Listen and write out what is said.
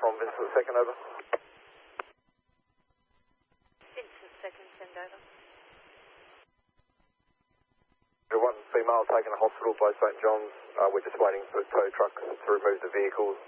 from Vincent Second, over. Vincent Second, send over. One female taken to hospital by St John's. We're just waiting for tow trucks to remove the vehicles.